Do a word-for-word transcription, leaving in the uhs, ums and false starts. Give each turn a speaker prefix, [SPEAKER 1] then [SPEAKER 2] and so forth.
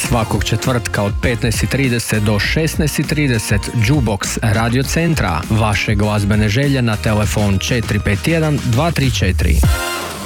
[SPEAKER 1] Svakog četvrtka od petnaest i trideset do šesnaest i trideset Jukebox Radio Centra. Vaše glazbene želje na telefon četiri pet jedan dva tri četiri.